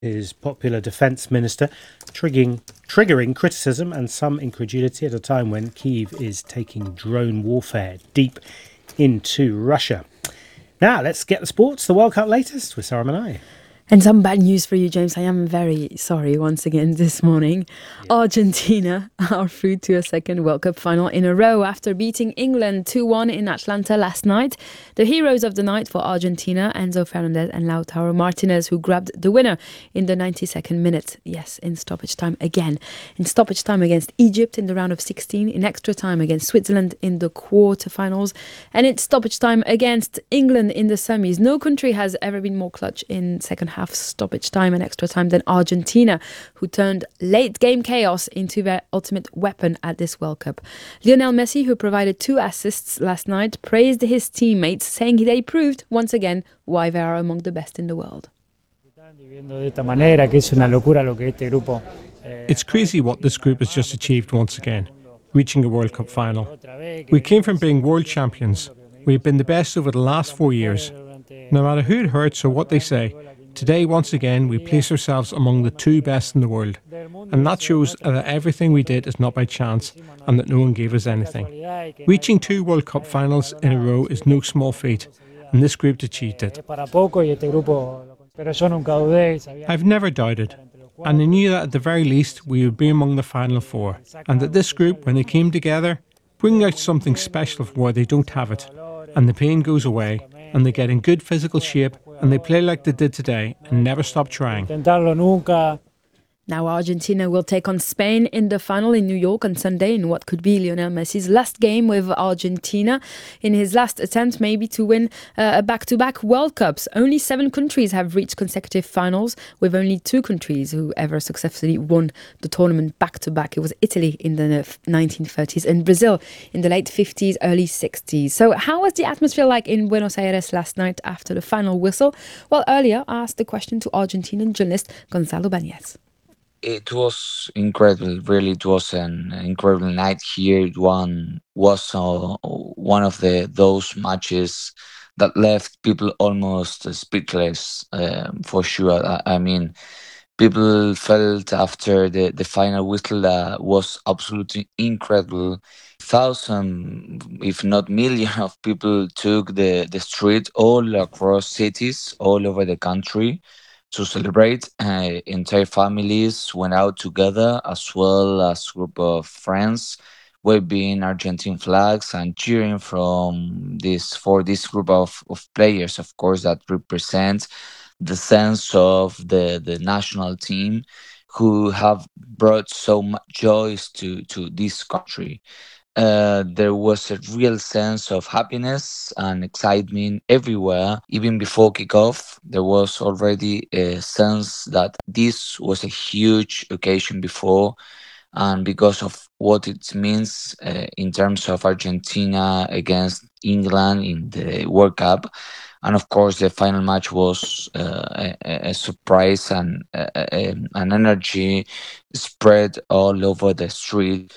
His popular defence minister, triggering criticism and some incredulity at a time when Kyiv is taking drone warfare deep into Russia. Now, let's get the sports, the World Cup latest with Sarah Manai. And some bad news for you, James. I am very sorry once again this morning. Yeah. Argentina are through to a second World Cup final in a row after beating England 2-1 in Atlanta last night. The heroes of the night for Argentina, Enzo Fernandez and Lautaro Martinez, who grabbed the winner in the 92nd minute. Yes, in stoppage time again. In stoppage time against Egypt in the round of 16, in extra time against Switzerland in the quarterfinals, and in stoppage time against England in the semis. No country has ever been more clutch in second half stoppage time and extra time than Argentina, who turned late game chaos into their ultimate weapon at this World Cup. Lionel Messi, who provided 2 assists last night, praised his teammates, saying they proved once again why they are among the best in the world. It's crazy what this group has just achieved once again, reaching a World Cup final. We came from being world champions. We've been the best over the last 4 years. No matter who it hurts or what they say, today, once again, we place ourselves among the 2 best in the world. And that shows that everything we did is not by chance and that no one gave us anything. Reaching 2 World Cup finals in a row is no small feat, and this group achieved it. I've never doubted, and I knew that at the very least we would be among the final 4, and that this group, when they came together, bring out something special from where they don't have it, and the pain goes away, and they get in good physical shape, and they play like they did today and never stop trying. Now Argentina will take on Spain in the final in New York on Sunday in what could be Lionel Messi's last game with Argentina in his last attempt maybe to win a back-to-back World Cups. Only 7 countries have reached consecutive finals, with only 2 countries who ever successfully won the tournament back-to-back. It was Italy in the 1930s and Brazil in the late 50s, early 60s. So how was the atmosphere like in Buenos Aires last night after the final whistle? Well, earlier I asked the question to Argentinian journalist Gonzalo Bañez. It was incredible, really. It was an incredible night here. It was one of those matches that left people almost speechless, for sure. I mean, people felt after the final whistle that was absolutely incredible. Thousands, if not millions, of people took the street all across cities, all over the country to celebrate. Entire families went out together, as well as group of friends waving Argentine flags and cheering for this group of players, of course, that represent the sense of the national team, who have brought so much joy to this country. There was a real sense of happiness and excitement everywhere. Even before kickoff, there was already a sense that this was a huge occasion before, and because of what it means in terms of Argentina against England in the World Cup. And of course, the final match was a surprise, and an energy spread all over the street.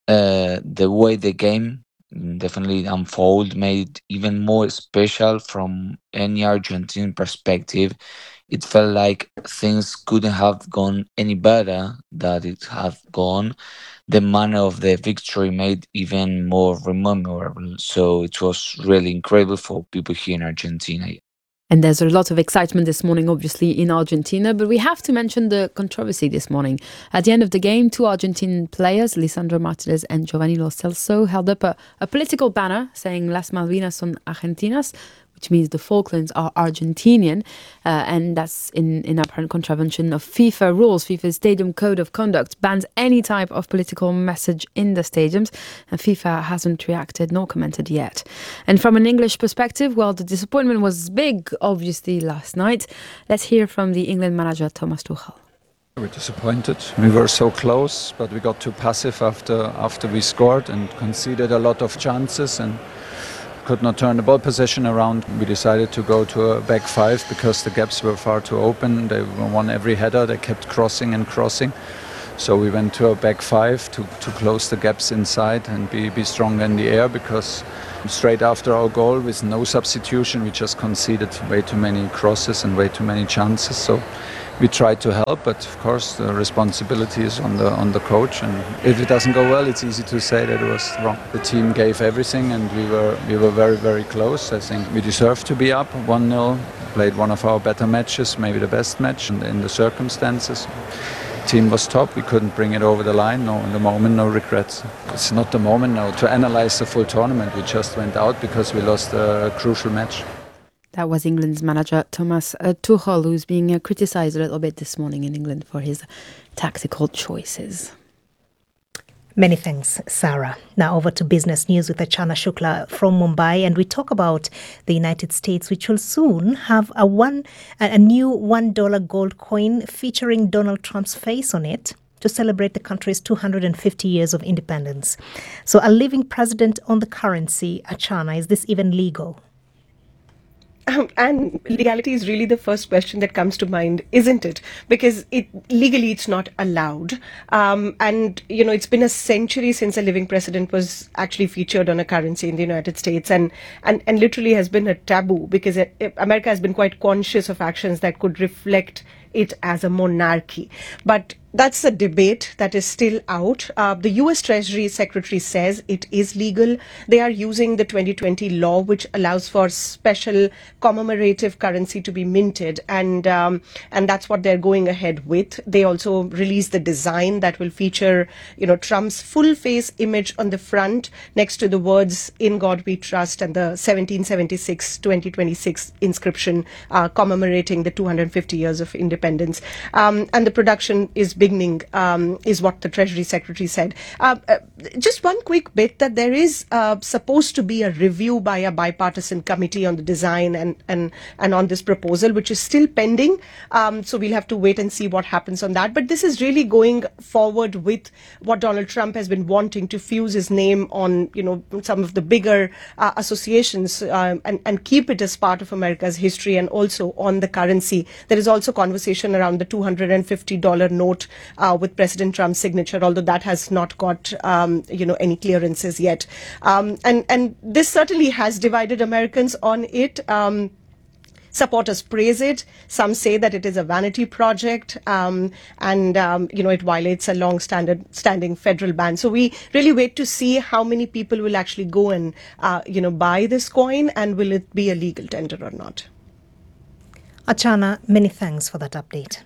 The way the game definitely unfold made it even more special from any Argentine perspective. It felt like things couldn't have gone any better than it have gone. The manner of the victory made even more memorable. So it was really incredible for people here in Argentina. And there's a lot of excitement this morning, obviously, in Argentina, but we have to mention the controversy this morning. At the end of the game, 2 Argentine players, Lisandro Martinez and Giovanni Lo Celso, held up a political banner saying Las Malvinas son Argentinas, which means the Falklands are Argentinian, and that's in apparent contravention of FIFA rules. FIFA's Stadium Code of Conduct bans any type of political message in the stadiums, and FIFA hasn't reacted nor commented yet. And from an English perspective, well, the disappointment was big, obviously, last night. Let's hear from the England manager, Thomas Tuchel. We're disappointed. We were so close, but we got too passive after we scored and conceded a lot of chances and could not turn the ball possession around. We decided to go to a back 5 because the gaps were far too open. They won every header. They kept crossing and crossing. So we went to a back 5 to close the gaps inside and be stronger in the air, because straight after our goal, with no substitution, we just conceded way too many crosses and way too many chances. So we tried to help, but of course the responsibility is on the coach. And if it doesn't go well, it's easy to say that it was wrong. The team gave everything, and we were very, very close. I think we deserved to be up 1-0. Played one of our better matches, maybe the best match in the circumstances. Team was top. We couldn't bring it over the line. No, in the moment, no regrets. It's not the moment now to analyze the full tournament. We just went out because we lost a crucial match. That was England's manager Thomas Tuchel, who's being criticised a little bit this morning in England for his tactical choices. Many thanks, Sarah. Now over to business news with Achana Shukla from Mumbai, and we talk about the United States, which will soon have a new $1 gold coin featuring Donald Trump's face on it to celebrate the country's 250 years of independence. So a living president on the currency, Achana, is this even legal? And legality is really the first question that comes to mind, isn't it? Because legally it's not allowed. And, it's been a century since a living president was actually featured on a currency in the United States, and literally has been a taboo because America has been quite conscious of actions that could reflect it as a monarchy. But that's a debate that is still out. The US Treasury Secretary says it is legal. They are using the 2020 law, which allows for special commemorative currency to be minted, and that's what they're going ahead with. They also released the design that will feature, Trump's full face image on the front next to the words "In God We Trust" and the 1776-2026 inscription commemorating the 250 years of independence. And the production is beginning, is what the Treasury Secretary said. Just one quick bit that there is supposed to be a review by a bipartisan committee on the design and on this proposal, which is still pending. So we'll have to wait and see what happens on that. But this is really going forward with what Donald Trump has been wanting to fuse his name on, some of the bigger associations and keep it as part of America's history and also on the currency. There is also conversation around the $250 note with President Trump's signature, although that has not got, any clearances yet. And this certainly has divided Americans on it. Supporters praise it. Some say that it is a vanity project, and it violates a long-standing federal ban. So we really wait to see how many people will actually go and buy this coin, and will it be a legal tender or not. Achana, many thanks for that update.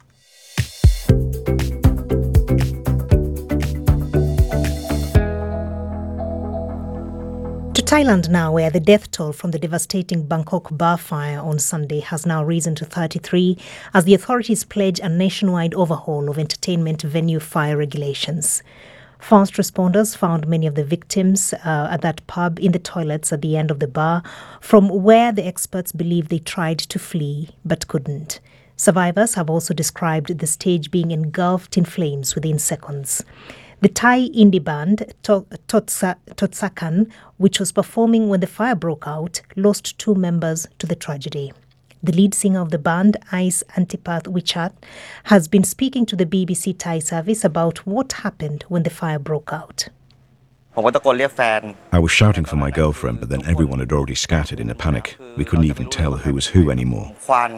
To Thailand now, where the death toll from the devastating Bangkok bar fire on Sunday has now risen to 33 as the authorities pledge a nationwide overhaul of entertainment venue fire regulations. Fast responders found many of the victims at that pub in the toilets at the end of the bar, from where the experts believe they tried to flee but couldn't. Survivors have also described the stage being engulfed in flames within seconds. The Thai indie band Totsakan, which was performing when the fire broke out, lost 2 members to the tragedy. The lead singer of the band, Ice Antipath Wichat, has been speaking to the BBC Thai service about what happened when the fire broke out. I was shouting for my girlfriend, but then everyone had already scattered in a panic. We couldn't even tell who was who anymore.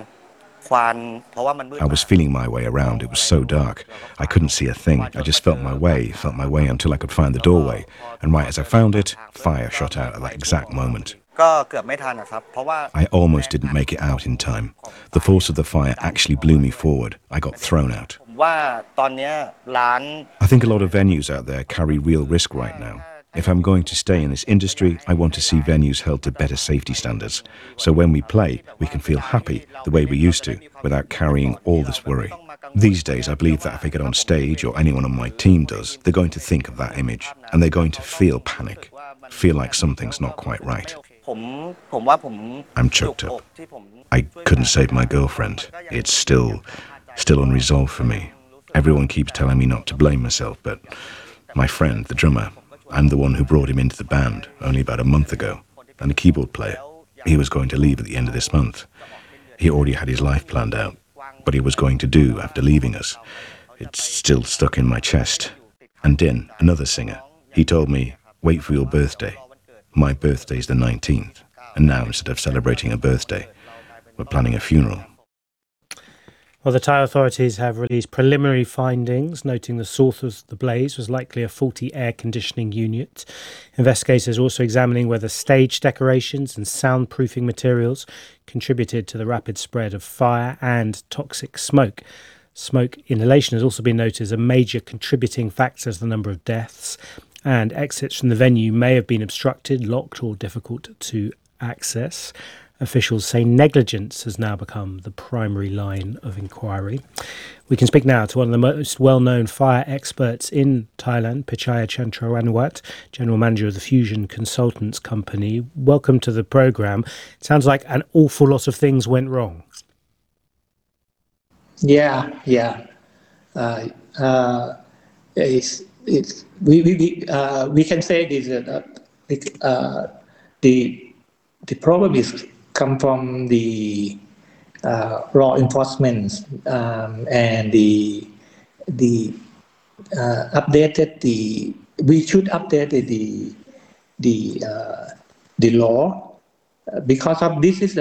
I was feeling my way around. It was so dark. I couldn't see a thing. I just felt my way until I could find the doorway. And right as I found it, fire shot out at that exact moment. I almost didn't make it out in time. The force of the fire actually blew me forward. I got thrown out. I think a lot of venues out there carry real risk right now. If I'm going to stay in this industry, I want to see venues held to better safety standards. So when we play, we can feel happy the way we used to, without carrying all this worry. These days, I believe that if I get on stage, or anyone on my team does, they're going to think of that image, and they're going to feel panic, feel like something's not quite right. I'm choked up. I couldn't save my girlfriend. It's still unresolved for me. Everyone keeps telling me not to blame myself, but my friend, the drummer, I'm the one who brought him into the band only about a month ago, and the keyboard player. He was going to leave at the end of this month. He already had his life planned out, what he was going to do after leaving us. It's still stuck in my chest. And Din, another singer, he told me, wait for your birthday. My birthday's the 19th, and now instead of celebrating a birthday, we're planning a funeral. Well, the Thai authorities have released preliminary findings, noting the source of the blaze was likely a faulty air conditioning unit. Investigators are also examining whether stage decorations and soundproofing materials contributed to the rapid spread of fire and toxic smoke. Smoke inhalation has also been noted as a major contributing factor to the number of deaths, and exits from the venue may have been obstructed, locked, or difficult to access. Officials say negligence has now become the primary line of inquiry. We can speak now to one of the most well-known fire experts in Thailand, Pichaya Chantrawanwat, General Manager of the Fusion Consultants Company. Welcome to the programme. It sounds like an awful lot of things went wrong. Yeah. We can say this. The problem is come from the law enforcement and the updated we should update the law because of this is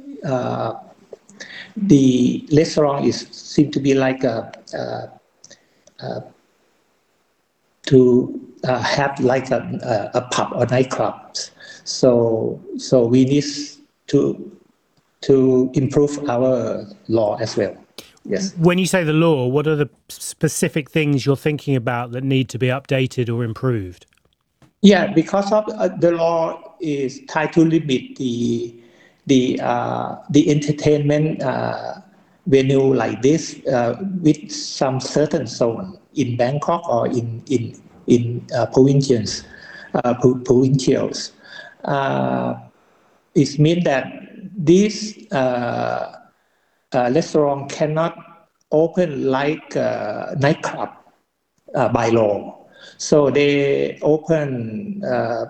the restaurant seem to be like to have like a pub or nightclub. So we need to improve our law as well. Yes. When you say the law, what are the specific things you're thinking about that need to be updated or improved? Yeah, because of the law is trying to limit the entertainment venue like this with some certain zone in Bangkok or in provincials. It means that this restaurant cannot open like a nightclub by law. So they open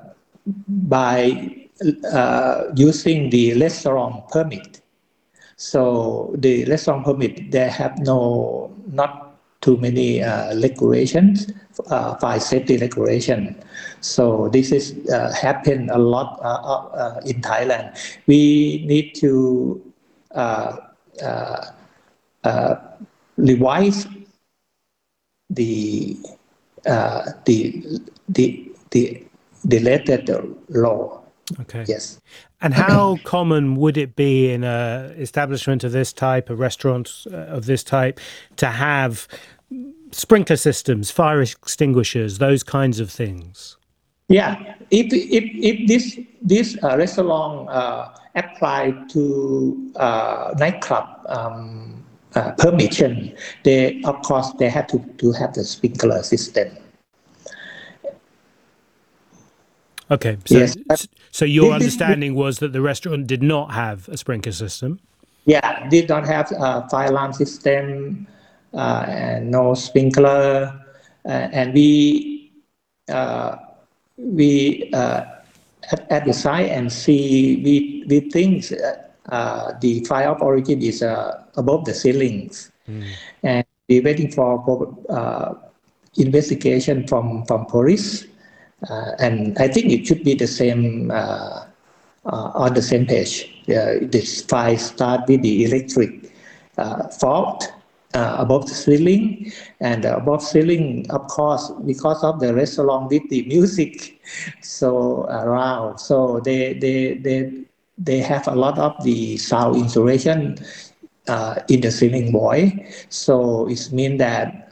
by using the restaurant permit. So the restaurant permit, they have not too many regulations, fire safety regulation. So this is happen a lot in Thailand. We need to revise the related law. Okay. Yes. And how common would it be in an establishment of this type, a restaurant of this type, to have sprinkler systems, fire extinguishers, those kinds of things? Yeah, if this restaurant apply to nightclub permission, they of course they have to have the sprinkler system. Okay, so your understanding was that the restaurant did not have a sprinkler system? Yeah, did not have a fire alarm system and no sprinkler, and we at the site and see we think the fire of origin is above the ceilings, and we're waiting for investigation from police. And I think it should be the same on the same page. This fire start with the electric fault above the ceiling, and above ceiling, of course, because of the restaurant with the music so around. So they have a lot of the sound insulation in the ceiling void. So it means that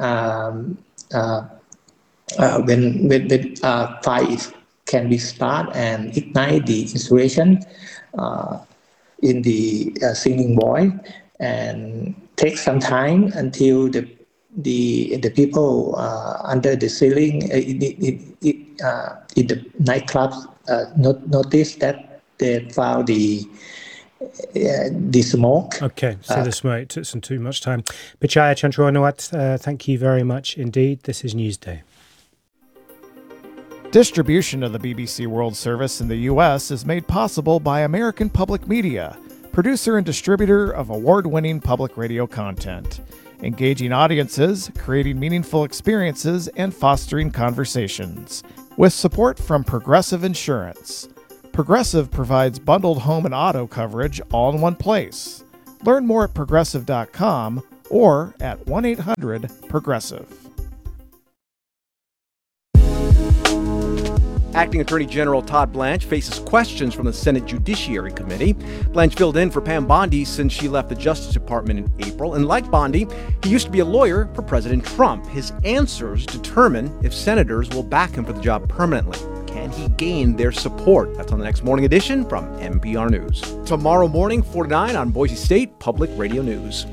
when fire can be start and ignite the insulation in the ceiling void, and take some time until the people under the ceiling in the nightclubs notice that they found the smoke. Okay, so the smoke took some too much time. Pichaya Chantrawanwat, thank you very much indeed. This is Newsday. Distribution of the BBC World Service in the U.S. is made possible by American Public Media, producer and distributor of award-winning public radio content, engaging audiences, creating meaningful experiences, and fostering conversations. With support from Progressive Insurance. Progressive provides bundled home and auto coverage all in one place. Learn more at progressive.com or at 1-800-PROGRESSIVE. Acting Attorney General Todd Blanche faces questions from the Senate Judiciary Committee. Blanche filled in for Pam Bondi since she left the Justice Department in April. And like Bondi, he used to be a lawyer for President Trump. His answers determine if senators will back him for the job permanently. Can he gain their support? That's on the next morning edition from NPR News. Tomorrow morning, 4 to 9 on Boise State Public Radio News.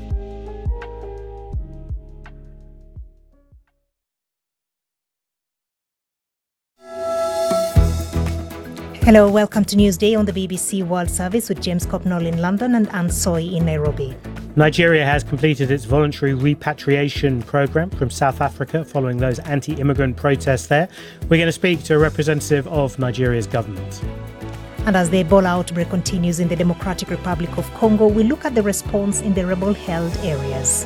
Hello, welcome to Newsday on the BBC World Service with James Copnall in London and Anne Soy in Nairobi. Nigeria has completed its voluntary repatriation program from South Africa following those anti-immigrant protests there. We're going to speak to a representative of Nigeria's government. And as the Ebola outbreak continues in the Democratic Republic of Congo, we look at the response in the rebel-held areas.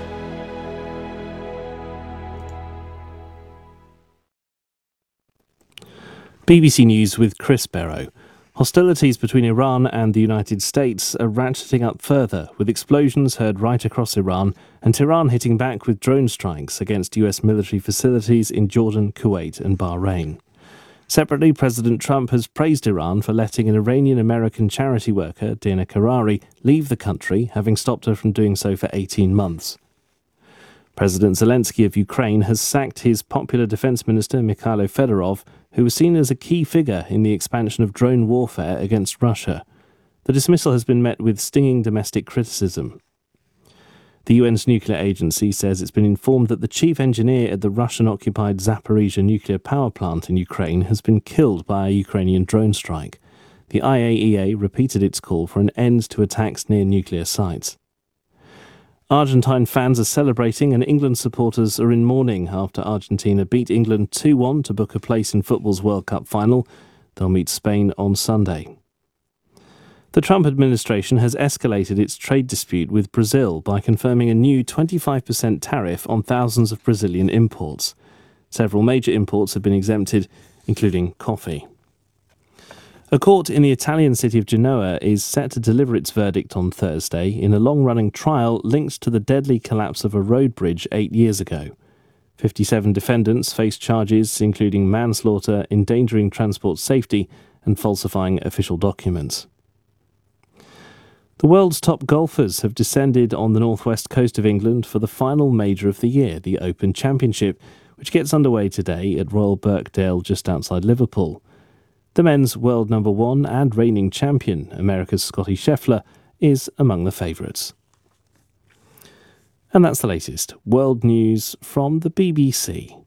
BBC News with Chris Barrow. Hostilities between Iran and the United States are ratcheting up further, with explosions heard right across Iran and Tehran hitting back with drone strikes against US military facilities in Jordan, Kuwait and Bahrain. Separately, President Trump has praised Iran for letting an Iranian-American charity worker, Dina Karari, leave the country, having stopped her from doing so for 18 months. President Zelensky of Ukraine has sacked his popular defense minister Mikhailo Fedorov, who was seen as a key figure in the expansion of drone warfare against Russia. The dismissal has been met with stinging domestic criticism. The UN's nuclear agency says it's been informed that the chief engineer at the Russian-occupied Zaporizhzhia nuclear power plant in Ukraine has been killed by a Ukrainian drone strike. The IAEA repeated its call for an end to attacks near nuclear sites. Argentine fans are celebrating and England supporters are in mourning after Argentina beat England 2-1 to book a place in football's World Cup final. They'll meet Spain on Sunday. The Trump administration has escalated its trade dispute with Brazil by confirming a new 25% tariff on thousands of Brazilian imports. Several major imports have been exempted, including coffee. A court in the Italian city of Genoa is set to deliver its verdict on Thursday in a long-running trial linked to the deadly collapse of a road bridge 8 years ago. 57 defendants face charges including manslaughter, endangering transport safety and falsifying official documents. The world's top golfers have descended on the northwest coast of England for the final major of the year, the Open Championship, which gets underway today at Royal Birkdale just outside Liverpool. The men's world number one and reigning champion, America's Scotty Scheffler, is among the favourites. And that's the latest world news from the BBC.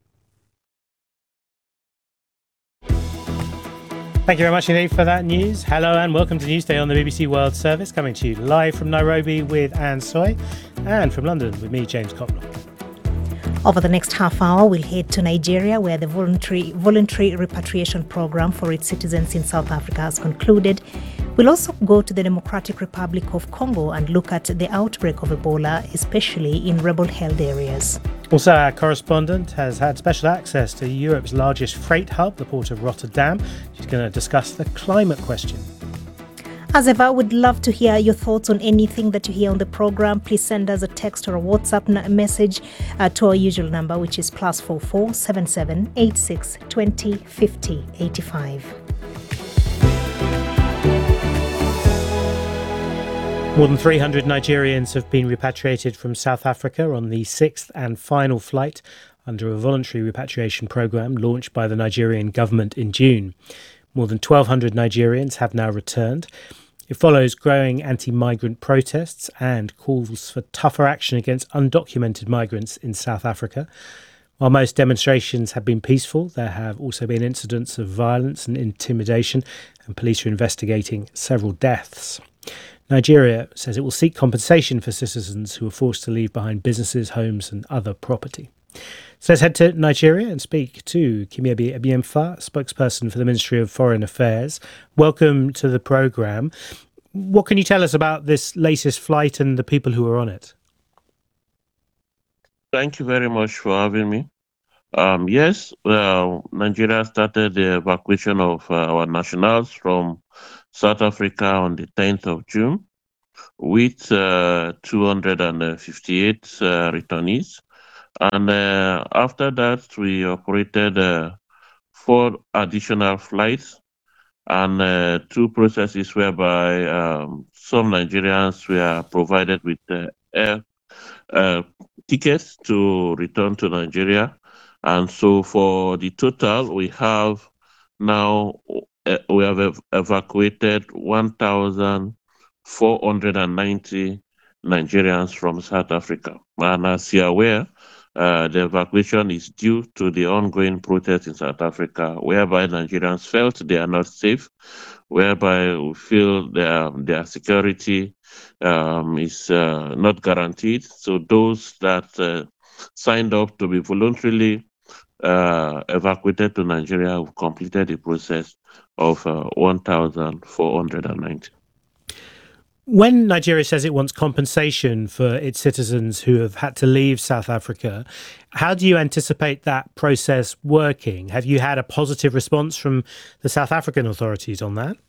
Thank you very much indeed for that news. Hello and welcome to Newsday on the BBC World Service, coming to you live from Nairobi with Anne Soy and from London with me, James Copnall. Over the next half hour, we'll head to Nigeria, where the voluntary repatriation program for its citizens in South Africa has concluded. We'll also go to the Democratic Republic of Congo and look at the outbreak of Ebola, especially in rebel-held areas. Also, our correspondent has had special access to Europe's largest freight hub, the port of Rotterdam. She's going to discuss the climate question. As ever, we'd love to hear your thoughts on anything that you hear on the program. Please send us a text or a WhatsApp message to our usual number, which is +44 77 86 20 50 85. More than 300 Nigerians have been repatriated from South Africa on the sixth and final flight under a voluntary repatriation program launched by the Nigerian government in June. More than 1,200 Nigerians have now returned. It follows growing anti-migrant protests and calls for tougher action against undocumented migrants in South Africa. While most demonstrations have been peaceful, there have also been incidents of violence and intimidation, and police are investigating several deaths. Nigeria says it will seek compensation for citizens who are forced to leave behind businesses, homes and other property. So let's head to Nigeria and speak to Kimiabi Ebiemfa, spokesperson for the Ministry of Foreign Affairs. Welcome to the programme. What can you tell us about this latest flight and the people who are on it? Thank you very much for having me. Yes, Nigeria started the evacuation of our nationals from South Africa on the 10th of June. with 258 returnees. And after that, we operated 4 additional flights and 2 processes whereby some Nigerians were provided with air tickets to return to Nigeria. And so for the total, we have now evacuated 1,490 Nigerians from South Africa. And as you're aware, the evacuation is due to the ongoing protests in South Africa, whereby Nigerians felt they are not safe, whereby we feel their security is not guaranteed. So those that signed up to be voluntarily evacuated to Nigeria have completed the process of 1,490. When Nigeria says it wants compensation for its citizens who have had to leave South Africa, how do you anticipate that process working? Have you had a positive response from the South African authorities on that?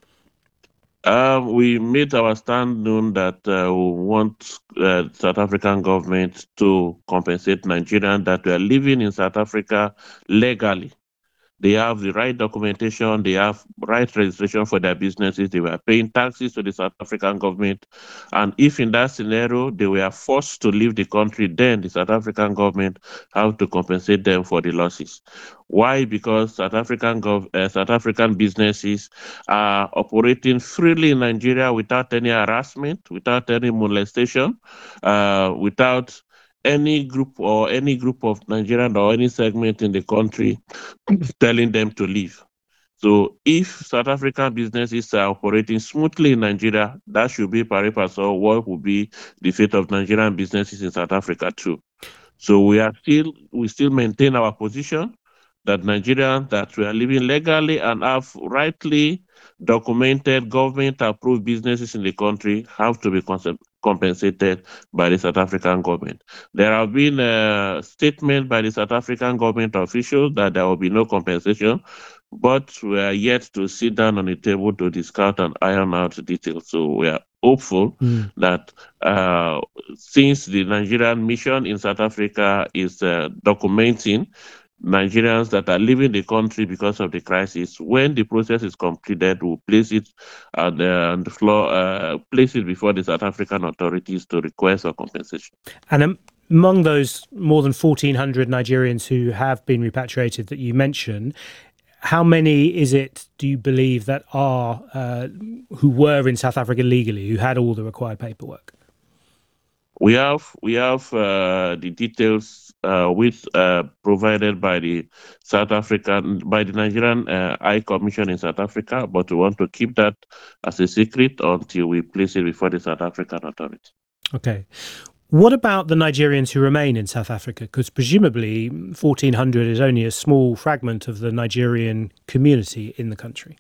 We made our stand known that we want the South African government to compensate Nigerians that were living in South Africa legally. They have the right documentation, they have right registration for their businesses, they were paying taxes to the South African government. And if in that scenario they were forced to leave the country, then the South African government have to compensate them for the losses. Why? Because South African businesses are operating freely in Nigeria without any harassment, without any molestation, without any group of Nigerian or any segment in the country telling them to leave. So if South African businesses are operating smoothly in Nigeria, that should be pari passu what would be the fate of Nigerian businesses in South Africa too. So we still maintain our position that Nigerians that we are living legally and have rightly documented government-approved businesses in the country have to be compensated by the South African government. There have been a statement by the South African government officials that there will be no compensation, but we are yet to sit down on the table to discuss and iron out the details. So we are hopeful that since the Nigerian mission in South Africa is documenting Nigerians that are leaving the country because of the crisis, when the process is completed, we'll place it on the floor, place it before the South African authorities to request a compensation. And among those more than 1,400 Nigerians who have been repatriated that you mentioned, how many is it, do you believe, that are who were in South Africa legally, who had all the required paperwork? We have the details provided by the Nigerian High Commission in South Africa, but we want to keep that as a secret until we place it before the South African authority. Okay. What about the Nigerians who remain in South Africa? Because presumably 1,400 is only a small fragment of the Nigerian community in the country.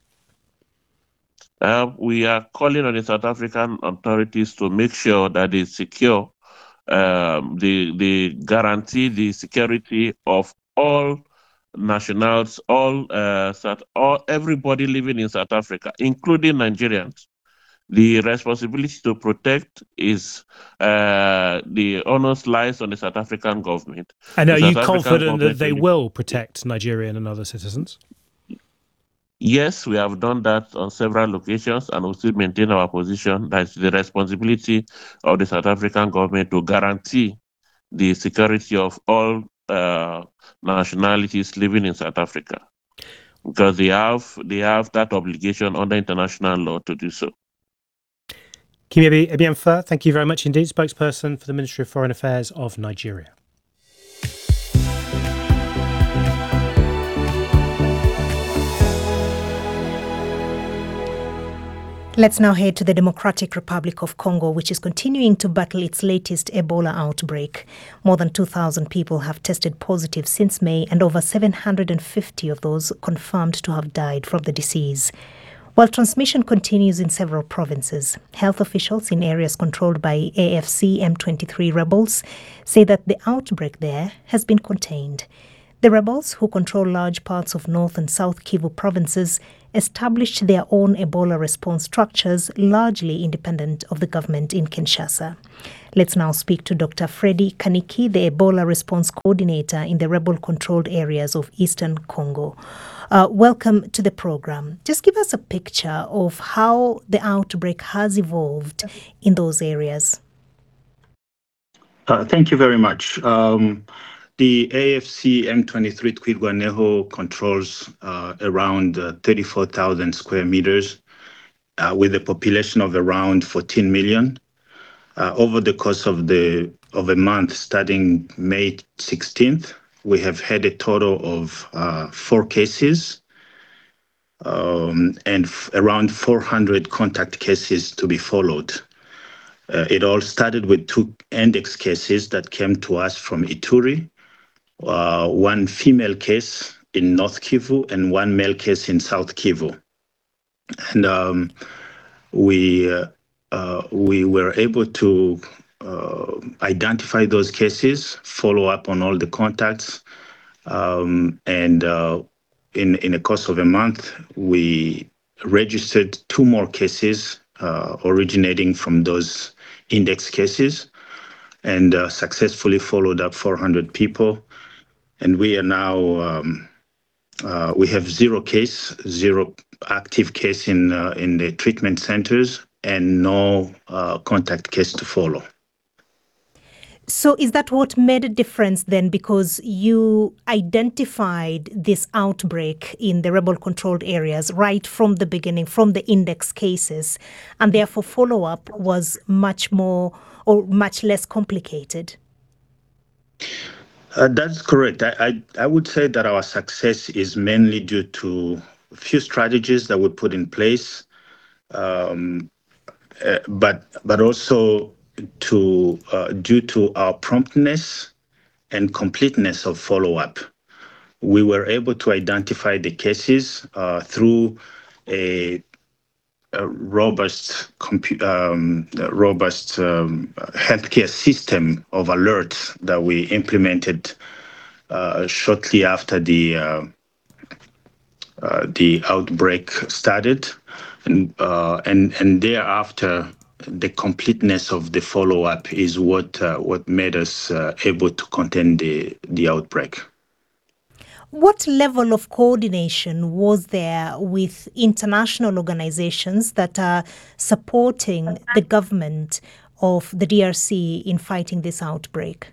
We are calling on the South African authorities to make sure that they secure, they guarantee the security of all nationals, everybody living in South Africa, including Nigerians. The responsibility to protect is the onus lies on the South African government. And are you confident that they will protect Nigerian and other citizens? Yes, we have done that on several occasions, and we still maintain our position that it's the responsibility of the South African government to guarantee the security of all nationalities living in South Africa, because they have that obligation under international law to do so. Kimiebe Ebienfa, thank you very much indeed, spokesperson for the Ministry of Foreign Affairs of Nigeria. Let's now head to the Democratic Republic of Congo, which is continuing to battle its latest Ebola outbreak. More than 2,000 people have tested positive since May, and over 750 of those confirmed to have died from the disease. While transmission continues in several provinces, health officials in areas controlled by AFC M23 rebels say that the outbreak there has been contained. The rebels, who control large parts of North and South Kivu provinces, established their own Ebola response structures, largely independent of the government in Kinshasa. Let's now speak to Dr. Freddy Kaniki, the Ebola response coordinator in the rebel-controlled areas of Eastern Congo. Welcome to the program. Just give us a picture of how the outbreak has evolved in those areas. Thank you very much. The AFC M23 Twirwaneho controls around 34,000 square meters with a population of around 14 million. Over the course of a month, starting May 16th, we have had a total of 4 cases and around 400 contact cases to be followed. It all started with 2 index cases that came to us from Ituri, 1 female case in North Kivu and 1 male case in South Kivu. And we were able to identify those cases, follow up on all the contacts, and in the course of a month, we registered 2 more cases originating from those index cases and successfully followed up 400 people. And we are now, we have 0 active case in the treatment centers and no contact case to follow. So is that what made a difference then? Because you identified this outbreak in the rebel-controlled areas right from the beginning, from the index cases, and therefore follow-up was much more or much less complicated? That's correct. I would say that our success is mainly due to a few strategies that we put in place, but also due to our promptness and completeness of follow-up. We were able to identify the cases through a robust healthcare system of alerts that we implemented shortly after the outbreak started, and thereafter the completeness of the follow-up is what made us able to contain the outbreak. What level of coordination was there with international organizations that are supporting the government of the DRC in fighting this outbreak?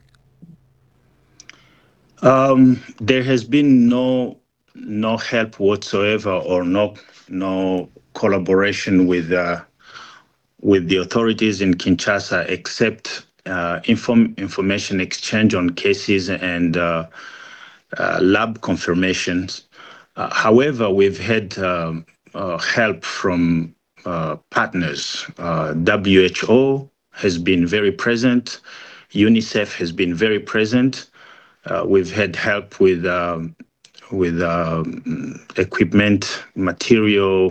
There has been no help whatsoever or no collaboration with the authorities in Kinshasa, except information exchange on cases and lab confirmations. However, we've had help from partners. WHO has been very present. UNICEF has been very present. We've had help with equipment, material,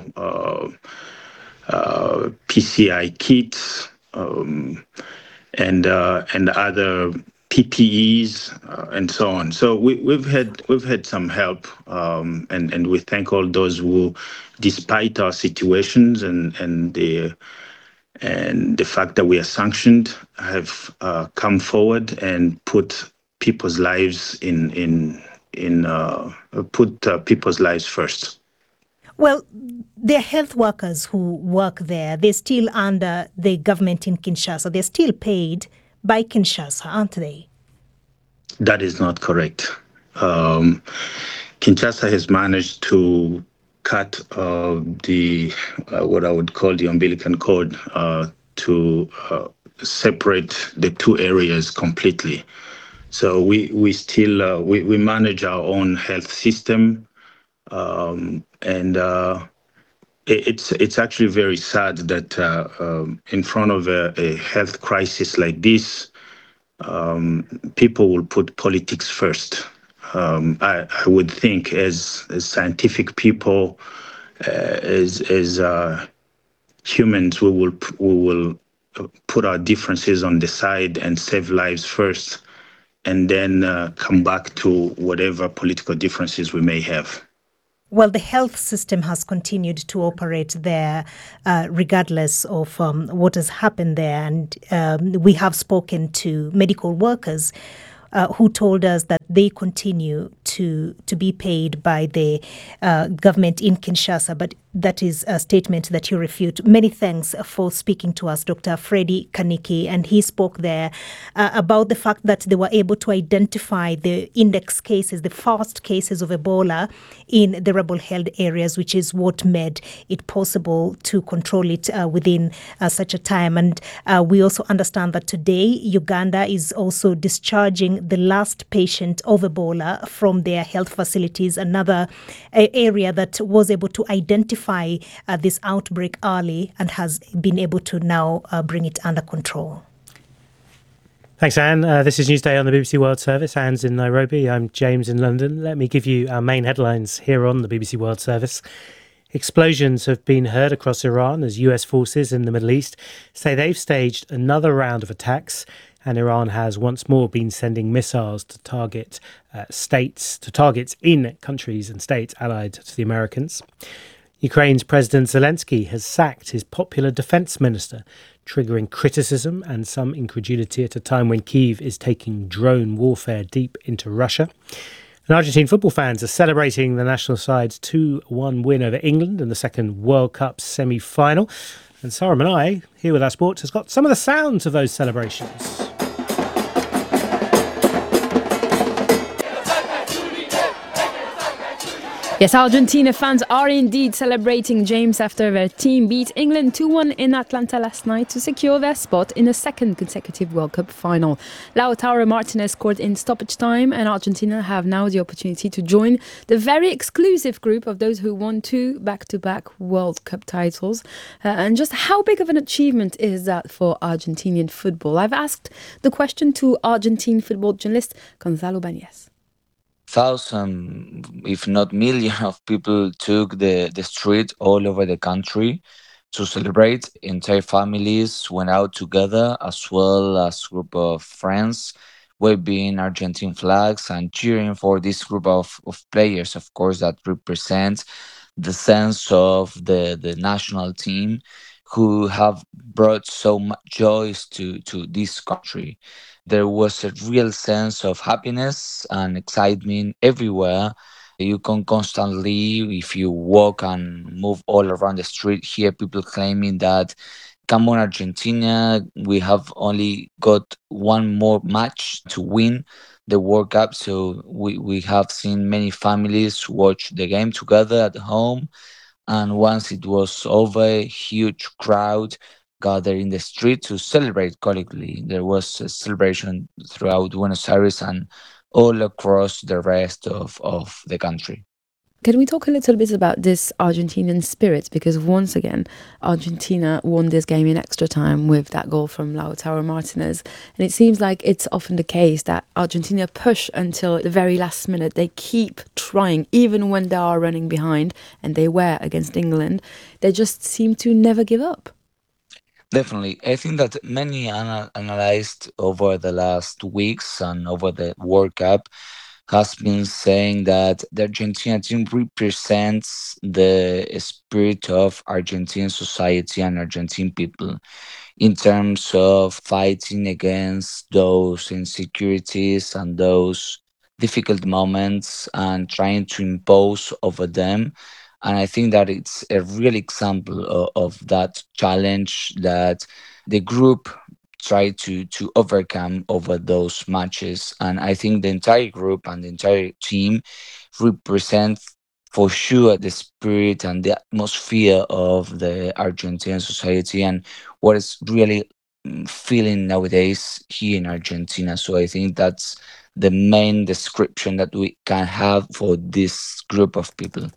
PCI kits, and other PPEs and so on. So we've had some help, and we thank all those who, despite our situations and the fact that we are sanctioned, have come forward and put people's lives people's lives first. Well, there are health workers who work there. They're still under the government in Kinshasa. They're still paid by Kinshasa, aren't they? That is not correct. Kinshasa has managed to cut what I would call the umbilical cord to separate the 2 areas completely. So we still we manage our own health system. And it's actually very sad that in front of a health crisis like this, people will put politics first. I would think as scientific people, as humans, we will put our differences on the side and save lives first, and then come back to whatever political differences we may have. Well, the health system has continued to operate there regardless of what has happened there. And we have spoken to medical workers who told us that they continue to be paid by the government in Kinshasa. But that is a statement that you refute. Many thanks for speaking to us, Dr. Freddy Kaniki. And he spoke there about the fact that they were able to identify the index cases, the first cases of Ebola in the rebel-held areas, which is what made it possible to control it within such a time. And we also understand that today Uganda is also discharging the last patient of Ebola from their health facilities, another area that was able to identify this outbreak early and has been able to now bring it under control. Thanks, Anne. This is Newsday on the BBC World Service. Anne's in Nairobi. I'm James in London. Let me give you our main headlines here on the BBC World Service. Explosions have been heard across Iran as US forces in the Middle East say they've staged another round of attacks, and Iran has once more been sending missiles to targets in countries and states allied to the Americans. Ukraine's President Zelensky has sacked his popular defence minister, triggering criticism and some incredulity at a time when Kyiv is taking drone warfare deep into Russia. And Argentine football fans are celebrating the national side's 2-1 win over England in the second World Cup semi-final. And Sarah Manai, here with our sports, has got some of the sounds of those celebrations. Yes, Argentina fans are indeed celebrating, James, after their team beat England 2-1 in Atlanta last night to secure their spot in the second consecutive World Cup final. Lautaro Martinez scored in stoppage time, and Argentina have now the opportunity to join the very exclusive group of those who won 2 back-to-back World Cup titles. And just how big of an achievement is that for Argentinian football? I've asked the question to Argentine football journalist Gonzalo Bañez. Thousands, if not millions, of people took the street all over the country to celebrate. Entire families went out together, as well as a group of friends, waving Argentine flags and cheering for this group of players, of course, that represent the sense of the national team, who have brought so much joy to this country. There was a real sense of happiness and excitement everywhere. You can constantly, if you walk and move all around the street, hear people claiming that, come on Argentina, we have only got one more match to win the World Cup. So we have seen many families watch the game together at home. And once it was over, a huge crowd gathered in the street to celebrate collectively. There was a celebration throughout Buenos Aires and all across the rest of the country. Can we talk a little bit about this Argentinian spirit? Because once again, Argentina won this game in extra time with that goal from Lautaro Martinez. And it seems like it's often the case that Argentina push until the very last minute. They keep trying, even when they are running behind, and they were against England. They just seem to never give up. Definitely. I think that many analyzed over the last weeks and over the World Cup has been saying that the Argentina team represents the spirit of Argentine society and Argentine people in terms of fighting against those insecurities and those difficult moments and trying to impose over them. And I think that it's a real example of that challenge that the group tried to overcome over those matches. And I think the entire group and the entire team represent for sure the spirit and the atmosphere of the Argentine society and what is really feeling nowadays here in Argentina. So I think that's the main description that we can have for this group of people.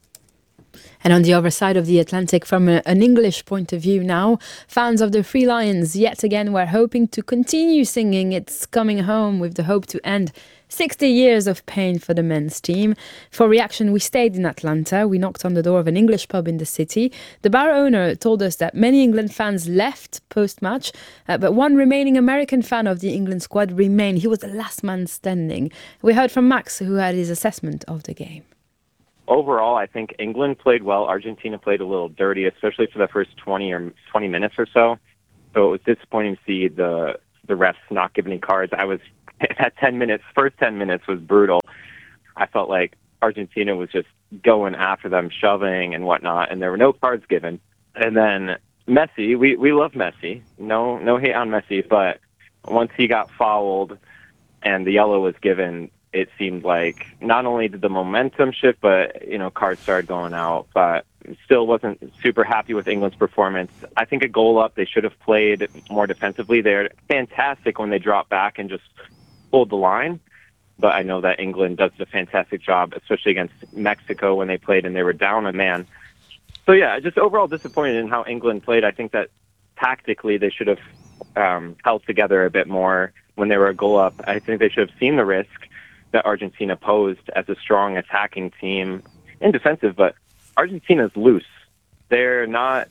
And on the other side of the Atlantic, from an English point of view now, fans of the Three Lions yet again were hoping to continue singing It's Coming Home with the hope to end 60 years of pain for the men's team. For reaction, we stayed in Atlanta. We knocked on the door of an English pub in the city. The bar owner told us that many England fans left post-match, but one remaining American fan of the England squad remained. He was the last man standing. We heard from Max, who had his assessment of the game. Overall, I think England played well. Argentina played a little dirty, especially for the first 20 minutes or so. So it was disappointing to see the refs not give any cards. That first 10 minutes was brutal. I felt like Argentina was just going after them, shoving and whatnot, and there were no cards given. And then Messi, we love Messi. No hate on Messi, but once he got fouled and the yellow was given, it seemed like not only did the momentum shift, but, cards started going out. But still wasn't super happy with England's performance. I think a goal up, they should have played more defensively. They're fantastic when they drop back and just hold the line, but I know that England does a fantastic job, especially against Mexico when they played and they were down a man. So yeah, just overall disappointed in how England played. I think that tactically they should have held together a bit more when they were a goal up. I think they should have seen the risk that Argentina posed as a strong attacking team and defensive, but Argentina's loose. They're not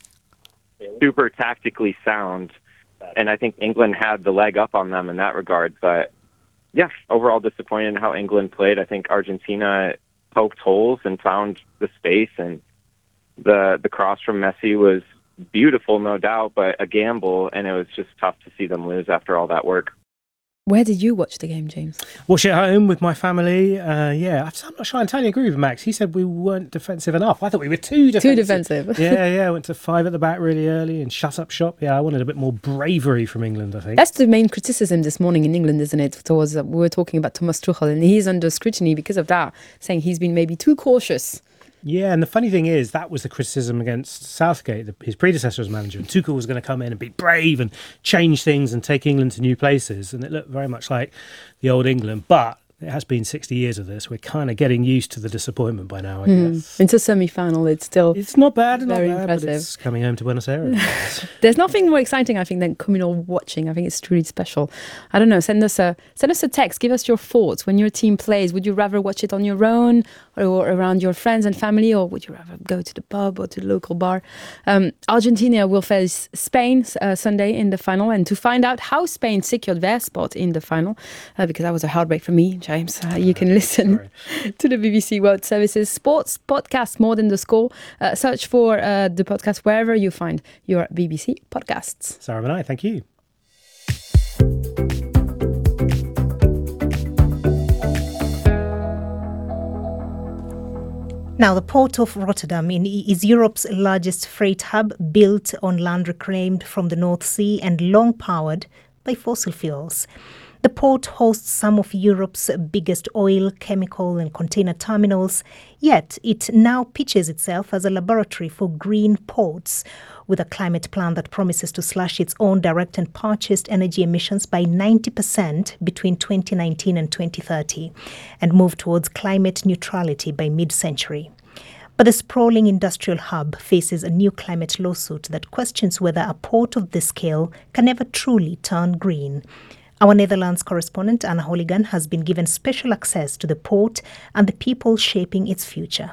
super tactically sound, and I think England had the leg up on them in that regard, but yeah, overall disappointed in how England played. I think Argentina poked holes and found the space, and the cross from Messi was beautiful, no doubt, but a gamble, and it was just tough to see them lose after all that work. Where did you watch the game, James? Watch it at home with my family. I'm not sure I entirely agree with Max. He said we weren't defensive enough. I thought we were too defensive. Too defensive. Yeah. Went to 5 at the back really early and shut up shop. Yeah, I wanted a bit more bravery from England, I think. That's the main criticism this morning in England, isn't it? We were talking about Thomas Tuchel, and he's under scrutiny because of that, saying he's been maybe too cautious. Yeah, and the funny thing is, that was the criticism against Southgate, his predecessor as manager. And Tuchel was going to come in and be brave and change things and take England to new places. And it looked very much like the old England. But it has been 60 years of this. We're kind of getting used to the disappointment by now, I guess. It's a semi-final. It's not bad, very impressive. But it's coming home to Buenos Aires. There's nothing more exciting, I think, than communal watching. I think it's truly special. I don't know. Send us a text. Give us your thoughts when your team plays. Would you rather watch it on your own or around your friends and family, or would you rather go to the pub or to the local bar? Argentina will face Spain Sunday in the final, and to find out how Spain secured their spot in the final, because that was a heartbreak for me, James. You can listen to the BBC World Service's sports podcast, More Than the Score. Search for the podcast wherever you find your BBC podcasts. Sarah and I, thank you. Now, the port of Rotterdam is Europe's largest freight hub, built on land reclaimed from the North Sea and long powered by fossil fuels. The port hosts some of Europe's biggest oil, chemical and container terminals, yet it now pitches itself as a laboratory for green ports, with a climate plan that promises to slash its own direct and purchased energy emissions by 90% between 2019 and 2030, and move towards climate neutrality by mid-century. But the sprawling industrial hub faces a new climate lawsuit that questions whether a port of this scale can ever truly turn green. Our Netherlands correspondent, Anna Holigan, has been given special access to the port and the people shaping its future.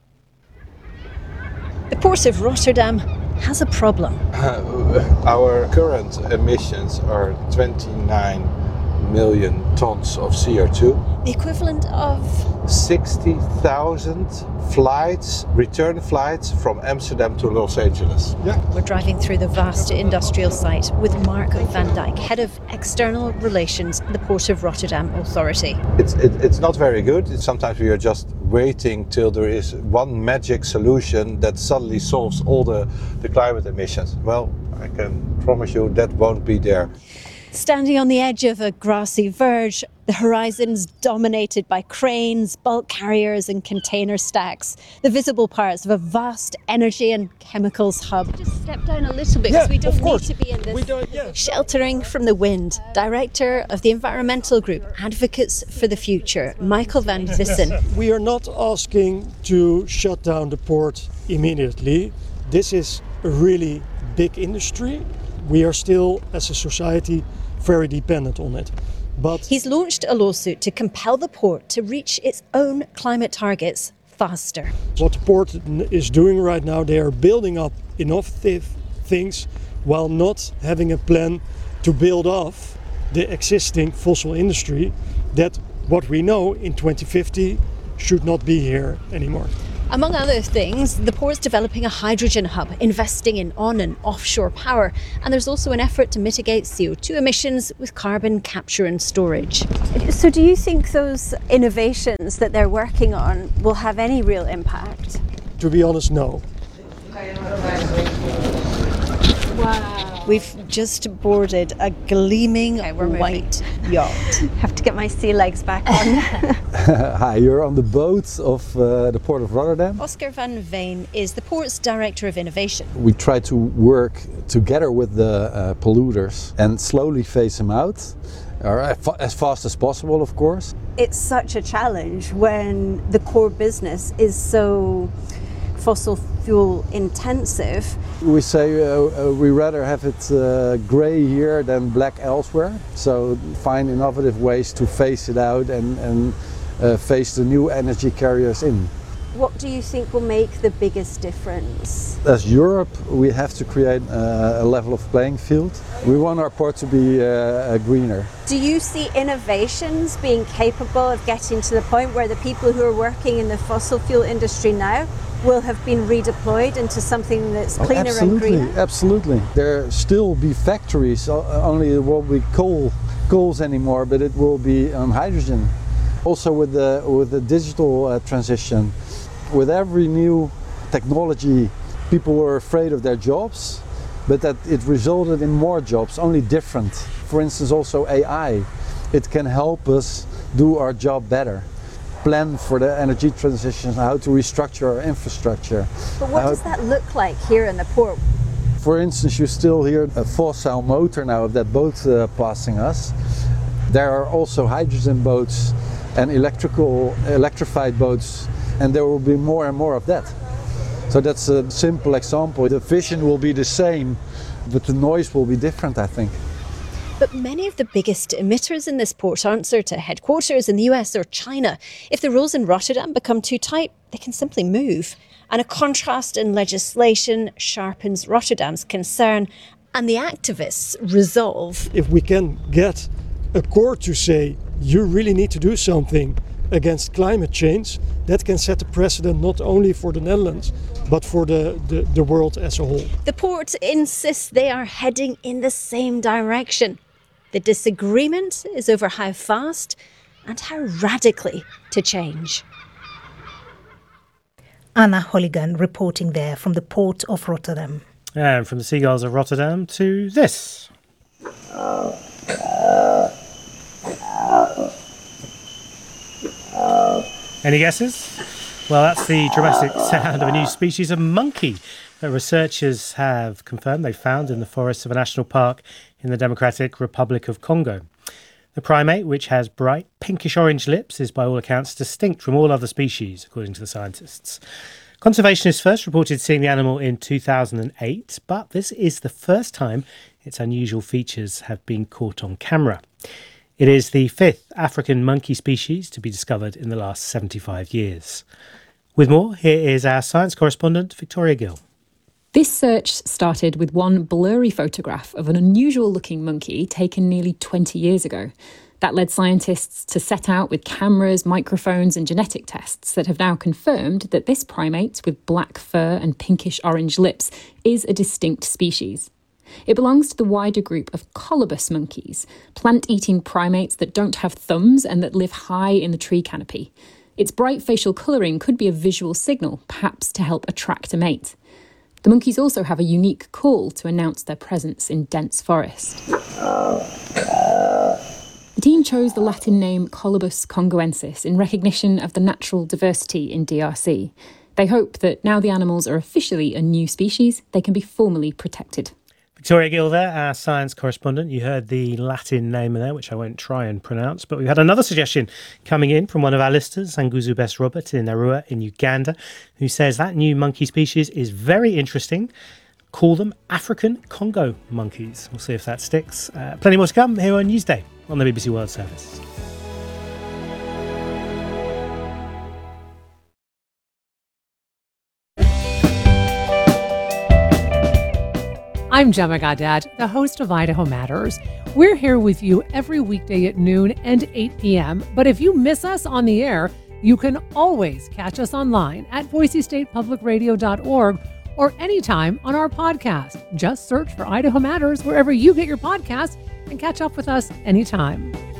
The Port of Rotterdam has a problem. Our current emissions are 29 million tons of CO2. The equivalent of 60,000 return flights from Amsterdam to Los Angeles. Yeah. We're driving through the vast industrial site with Mark van Dijk, Head of External Relations at the Port of Rotterdam Authority. It's not very good. Sometimes we are just waiting till there is one magic solution that suddenly solves all the climate emissions. Well, I can promise you that won't be there. Standing on the edge of a grassy verge, the horizon's dominated by cranes, bulk carriers and container stacks, the visible parts of a vast energy and chemicals hub. Just step down a little bit because we don't need to be in this. Sheltering from the wind, Director of the environmental group Advocates for the Future, Michael van Vissen. We are not asking to shut down the port immediately. This is a really big industry. We are still, as a society, very dependent on it. But he's launched a lawsuit to compel the port to reach its own climate targets faster. What the port is doing right now, they are building up innovative things while not having a plan to build off the existing fossil industry that what we know in 2050 should not be here anymore. Among other things, the port's developing a hydrogen hub, investing in on and offshore power, and there's also an effort to mitigate CO2 emissions with carbon capture and storage. So do you think those innovations that they're working on will have any real impact? To be honest, no. Wow. We've just boarded a gleaming white yacht. Have to get my sea legs back on. Hi, you're on the boat of the Port of Rotterdam. Oscar van Veen is the port's director of innovation. We try to work together with the polluters and slowly phase them out, as fast as possible, of course. It's such a challenge when the core business is so fossil fuel intensive. We say we rather have it grey here than black elsewhere. So find innovative ways to phase it out and phase the new energy carriers in. What do you think will make the biggest difference? As Europe, we have to create a level of playing field. We want our port to be greener. Do you see innovations being capable of getting to the point where the people who are working in the fossil fuel industry now will have been redeployed into something that's cleaner and greener? Absolutely. There still be factories, only it won't be coals anymore, but it will be hydrogen. Also with the digital transition, with every new technology, people were afraid of their jobs, but that it resulted in more jobs, only different. For instance, also AI. It can help us do our job better. Plan for the energy transition, how to restructure our infrastructure. But what does that look like here in the port? For instance, you still hear a fossil motor now of that boat passing us. There are also hydrogen boats and electrified boats, and there will be more and more of that. So that's a simple example. The vision will be the same, but the noise will be different, I think. But many of the biggest emitters in this port answer to headquarters in the US or China. If the rules in Rotterdam become too tight, they can simply move. And a contrast in legislation sharpens Rotterdam's concern and the activists' resolve. If we can get a court to say, you really need to do something against climate change, that can set a precedent not only for the Netherlands, but for the world as a whole. The port insists they are heading in the same direction. The disagreement is over how fast and how radically to change. Anna Holligan reporting there from the Port of Rotterdam. And from the seagulls of Rotterdam to this. Any guesses? Well, that's the dramatic sound of a new species of monkey that researchers have confirmed they found in the forests of a national park in the Democratic Republic of Congo. The primate, which has bright pinkish-orange lips, is by all accounts distinct from all other species, according to the scientists. Conservationists first reported seeing the animal in 2008, but this is the first time its unusual features have been caught on camera. It is the fifth African monkey species to be discovered in the last 75 years. With more, here is our science correspondent, Victoria Gill. This search started with one blurry photograph of an unusual-looking monkey taken nearly 20 years ago. That led scientists to set out with cameras, microphones and genetic tests that have now confirmed that this primate with black fur and pinkish-orange lips is a distinct species. It belongs to the wider group of colobus monkeys, plant-eating primates that don't have thumbs and that live high in the tree canopy. Its bright facial colouring could be a visual signal, perhaps to help attract a mate. The monkeys also have a unique call to announce their presence in dense forest. The team chose the Latin name Colobus congoensis in recognition of the natural diversity in DRC. They hope that now the animals are officially a new species, they can be formally protected. Victoria Gill there, our science correspondent. You heard the Latin name there, which I won't try and pronounce, but we've had another suggestion coming in from one of our listeners, Nguzu Best Robert in Arua in Uganda, who says that new monkey species is very interesting. Call them African Congo monkeys. We'll see if that sticks. Plenty more to come here on Newsday. on the BBC World Service. I'm Gemma Gadet, the host of Idaho Matters. We're here with you every weekday at noon and 8 p.m. But if you miss us on the air, you can always catch us online at boisestatepublicradio.org or anytime on our podcast. Just search for Idaho Matters wherever you get your podcasts and catch up with us anytime.